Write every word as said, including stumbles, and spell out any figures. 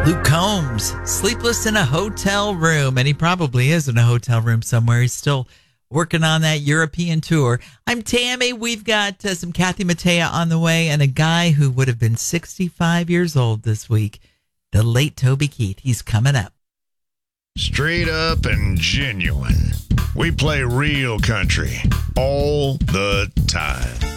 Luke Combs, sleepless in a hotel room, and he probably is in a hotel room somewhere. He's still working on that European tour. I'm Tammy. We've got uh, some Kathy Mattea on the way, and a guy who would have been sixty-five years old this week, the late Toby Keith. He's coming up. Straight up and genuine. We play real country all the time.